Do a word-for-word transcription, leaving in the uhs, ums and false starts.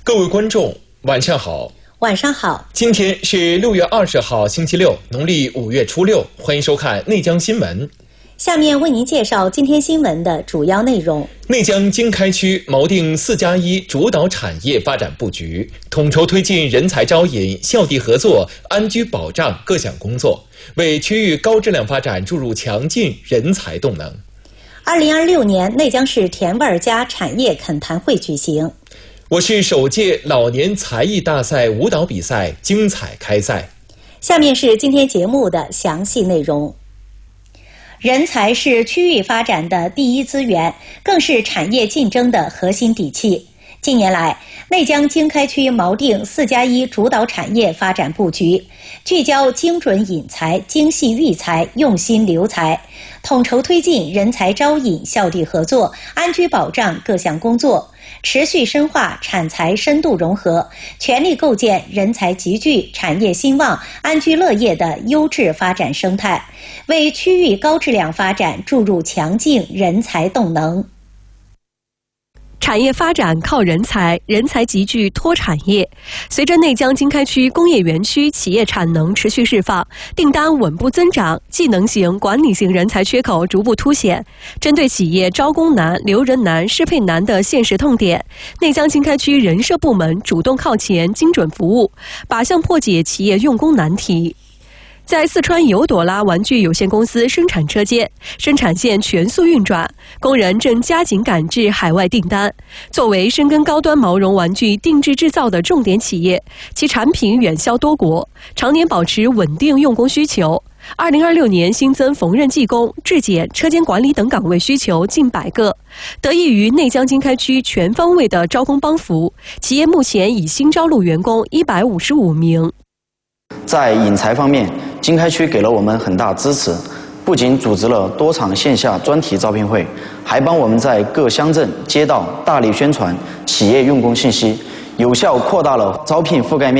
各位观众，晚上好。 晚上好。 今天是六月二十号，星期六，农历五月初六。欢迎收看内江新闻。 下面为您介绍今天新闻的主要内容。 内江经开区锚定四加一主导产业发展布局，统筹推进人才招引、校地合作、安居保障各项工作，为区域高质量发展注入强劲人才动能。 二零二六年内江市甜味儿家产业恳谈会举行。 我市首届老年才艺大赛舞蹈比赛精彩开赛。 下面是今天节目的详细内容。人才是区域发展的第一资源，更是产业竞争的核心底气。近年来，内江经开区锚定四加一主导产业发展布局，聚焦精准引才、精细育才、用心留才，统筹推进人才招引、校地合作、安居保障各项工作，持续深化产才深度融合，全力构建人才集聚、产业兴旺、安居乐业的优质发展生态，为区域高质量发展注入强劲人才动能。 产业发展靠人才，人才集聚托产业。随着内江经开区工业园区企业产能持续释放，订单稳步增长，技能型、管理型人才缺口逐步凸显。针对企业招工难、留人难、适配难的现实痛点，内江经开区人社部门主动靠前，精准服务，靶向破解企业用工难题。在四川尤朵拉玩具有限公司生产车间，生产线全速运转，工人正加紧赶制海外订单。作为深耕高端毛绒玩具定制制造的重点企业，其产品远销多国，常年保持稳定用工需求。二零二六年新增缝纫技工、质检、车间管理等岗位需求近百个。得益于内江经开区全方位的招工帮扶，企业目前已新招录员工一百五十五名。 在引才方面，经开区给了我们很大支持，不仅组织了多场线下专题招聘会，还帮我们在各乡镇街道大力宣传企业用工信息，有效扩大了招聘覆盖面。